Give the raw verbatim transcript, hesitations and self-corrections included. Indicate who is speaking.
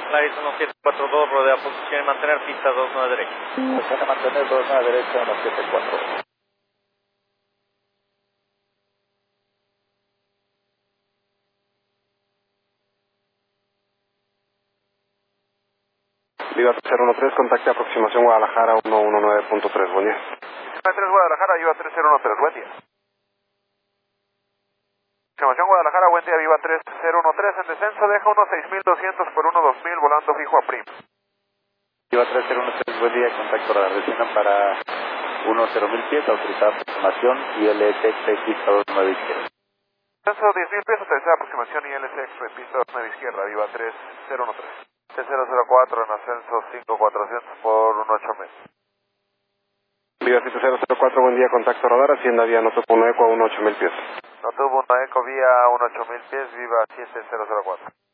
Speaker 1: Claris uno siete cuatro dos, rodea posición y mantener pista dos nueve derecha.
Speaker 2: Posición y mantener dos nueve derecha, uno siete cuatro.
Speaker 3: Viva cero uno tres, contacte aproximación Guadalajara uno uno nueve punto tres, buen día.
Speaker 4: tres Guadalajara, Viva tres cero uno tres, buen día. Aproximación Guadalajara, buen día, Viva tres cero uno tres, en descenso deja unos seis mil doscientos por uno dos mil, volando fijo a prim.
Speaker 2: Viva tres cero uno tres, buen día, contacto radar, desciendan para uno cero mil pies, autorizada aproximación I L S X, pista dos nueve izquierda.
Speaker 4: Descenso diez mil pies, autorizada aproximación I L S X, pista dos nueve izquierda, Viva tres cero uno tres. T cero cero cuatro en ascenso cinco cuatrocientos por uno ocho mil.
Speaker 3: Viva siete cero cero cuatro, buen día, contacto radar, Hacienda vía no tuvo un eco a uno ocho mil pies.
Speaker 4: No tuvo una eco vía uno ocho mil pies, Viva siete cero cero cuatro.